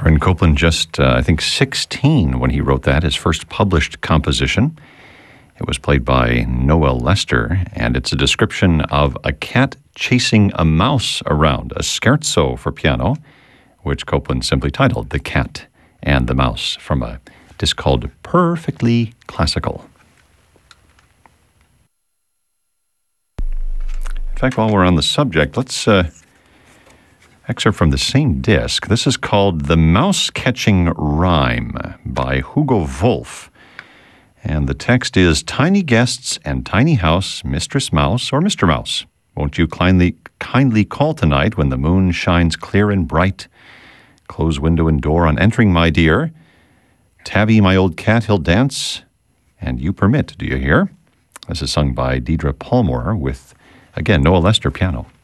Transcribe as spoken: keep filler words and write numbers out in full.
Aaron Copland, just, uh, I think, sixteen when he wrote that, his first published composition. It was played by Noel Lester, and it's a description of a cat chasing a mouse around, a scherzo for piano, which Copland simply titled The Cat and the Mouse, from a disc called Perfectly Classical. In fact, while we're on the subject, let's uh, excerpt from the same disc. This is called The Mouse-Catching Rhyme by Hugo Wolf. And the text is, "Tiny guests and tiny house, Mistress Mouse or Mister Mouse, won't you kindly, kindly call tonight when the moon shines clear and bright? Close window and door on entering, my dear. Tabby, my old cat, he'll dance, and you permit, do you hear?" This is sung by Deidre Palmore with, again, Noel Lester piano.